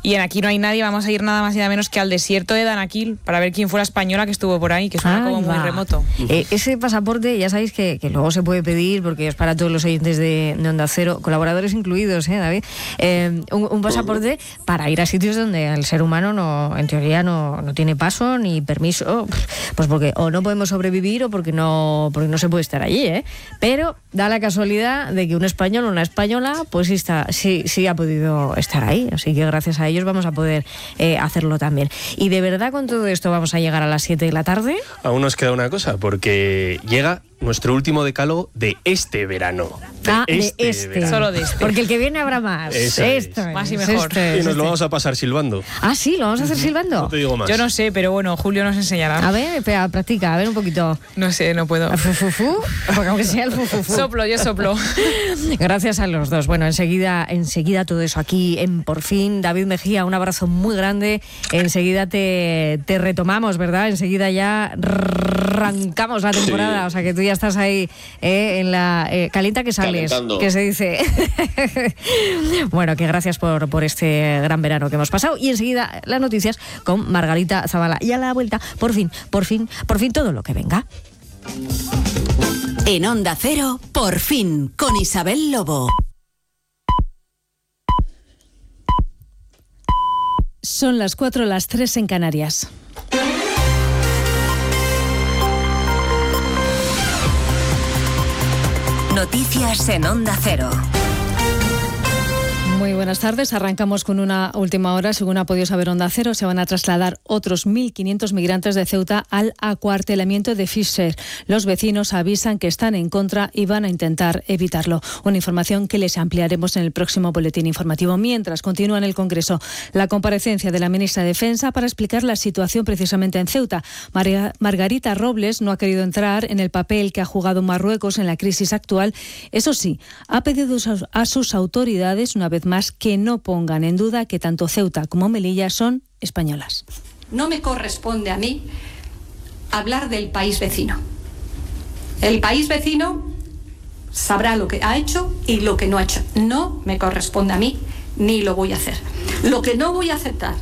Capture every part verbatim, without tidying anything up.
Y en Aquí no hay nadie vamos a ir nada más y nada menos que al desierto de Danakil para ver quién fue la española que estuvo por ahí, que suena como muy remoto. Eh, ese pasaporte ya sabéis que, que luego se puede pedir, porque es para todos los oyentes de, de Onda Cero, colaboradores incluidos, ¿eh, David? Eh, un, un pasaporte para ir a sitios donde el ser humano no, en teoría no, no tiene paso ni permiso, pues porque o no podemos sobrevivir o porque no, porque no se puede estar allí, ¿eh? Pero da la casualidad de que un español o una española pues sí, está, sí, sí ha podido estar ahí, así que gracias a ellos vamos a poder eh, hacerlo también. Y de verdad con todo esto vamos a llegar a las siete de la tarde. Aún nos queda una cosa, porque llega nuestro último decálogo de este verano. De ah, este de este. Verano. Solo de este. Porque el que viene habrá más. Eso Esto es. es. Más y mejor. Este, Y nos este. lo vamos a pasar silbando. Ah, sí, lo vamos a hacer silbando. No te digo más. Yo no sé, pero bueno, Julio nos enseñará. A ver, espera, practica, a ver un poquito. No sé, no puedo. ¿El fufufu? Porque aunque sea el fufufu. Soplo, yo soplo. Gracias a los dos. Bueno, enseguida, enseguida todo eso aquí en Por Fin. David Mejía, un abrazo muy grande. Enseguida te, te retomamos, ¿verdad? Enseguida ya arrancamos la temporada. Sí. O sea que tú ya estás ahí eh, en la eh, calienta que sales, calentando, que se dice. Bueno, que gracias por, por este gran verano que hemos pasado. Y enseguida las noticias con Margarita Zavala. Y a la vuelta, por fin, por fin, por fin todo lo que venga. En Onda Cero, Por Fin, con Isabel Lobo. Son las cuatro, las tres en Canarias. Noticias en Onda Cero. Muy buenas tardes. Arrancamos con una última hora. Según ha podido saber Onda Cero, se van a trasladar otros mil quinientos migrantes de Ceuta al acuartelamiento de Fisher. Los vecinos avisan que están en contra y van a intentar evitarlo. Una información que les ampliaremos en el próximo boletín informativo. Mientras continúa en el Congreso la comparecencia de la ministra de Defensa para explicar la situación precisamente en Ceuta. María Margarita Robles no ha querido entrar en el papel que ha jugado Marruecos en la crisis actual. Eso sí, ha pedido a sus autoridades, una vez más, que no pongan en duda que tanto Ceuta como Melilla son españolas. No me corresponde a mí hablar del país vecino. El país vecino sabrá lo que ha hecho y lo que no ha hecho. No me corresponde a mí, ni lo voy a hacer. Lo que no voy a aceptar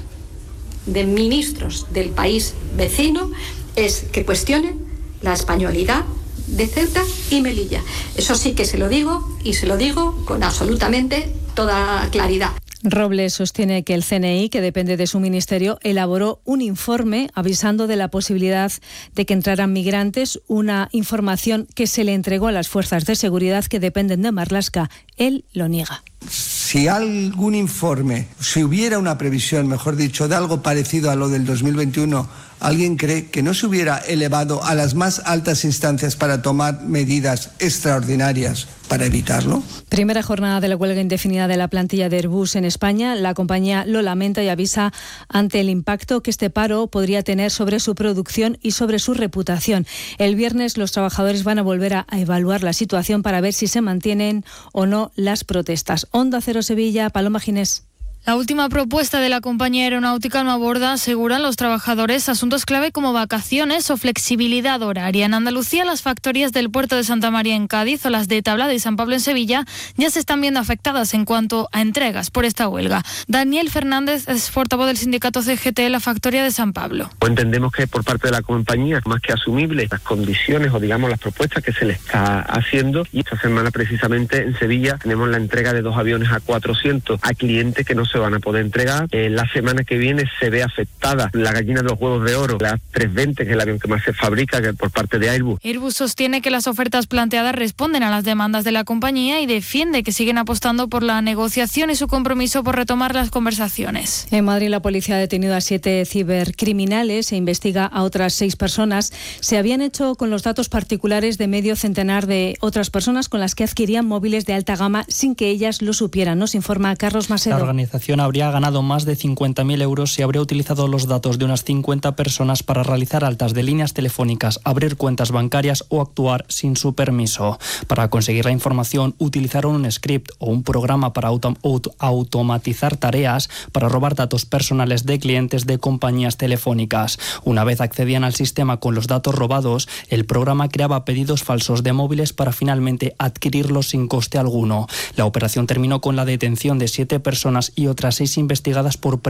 de ministros del país vecino es que cuestionen la españolidad de Ceuta y Melilla. Eso sí que se lo digo, y se lo digo con absolutamente toda claridad. Robles sostiene que el C N I, que depende de su ministerio, elaboró un informe avisando de la posibilidad de que entraran migrantes, una información que se le entregó a las fuerzas de seguridad que dependen de Marlaska. Él lo niega. Si algún informe, si hubiera una previsión, mejor dicho, de algo parecido a lo del dos mil veintiuno, ¿alguien cree que no se hubiera elevado a las más altas instancias para tomar medidas extraordinarias para evitarlo? Primera jornada de la huelga indefinida de la plantilla de Airbus en España. La compañía lo lamenta y avisa ante el impacto que este paro podría tener sobre su producción y sobre su reputación. El viernes los trabajadores van a volver a evaluar la situación para ver si se mantienen o no las protestas. Onda Cero Sevilla, Paloma Ginés. La última propuesta de la compañía aeronáutica no aborda, aseguran los trabajadores, asuntos clave como vacaciones o flexibilidad horaria. En Andalucía, las factorías del puerto de Santa María en Cádiz o las de Tablada y San Pablo en Sevilla ya se están viendo afectadas en cuanto a entregas por esta huelga. Daniel Fernández es portavoz del sindicato C G T en la factoría de San Pablo. Entendemos que por parte de la compañía, más que asumible las condiciones o digamos las propuestas que se le está haciendo, y esta semana precisamente en Sevilla tenemos la entrega de dos aviones A cuatrocientos a clientes que no se van a poder entregar. Eh, la semana que viene se ve afectada la gallina de los huevos de oro, la trescientos veinte, que es el avión que más se fabrica que por parte de Airbus. Airbus sostiene que las ofertas planteadas responden a las demandas de la compañía y defiende que siguen apostando por la negociación y su compromiso por retomar las conversaciones. En Madrid la policía ha detenido a siete cibercriminales e investiga a otras seis personas. Se habían hecho con los datos particulares de medio centenar de otras personas con las que adquirían móviles de alta gama sin que ellas lo supieran. Nos informa Carlos Macedo. La organización habría ganado más de cincuenta mil euros si habría utilizado los datos de unas cincuenta personas para realizar altas de líneas telefónicas, abrir cuentas bancarias o actuar sin su permiso. Para conseguir la información utilizaron un script o un programa para autom- aut- automatizar tareas para robar datos personales de clientes de compañías telefónicas. Una vez accedían al sistema con los datos robados, el programa creaba pedidos falsos de móviles para finalmente adquirirlos sin coste alguno. La operación terminó con la detención de siete personas y otras seis investigadas por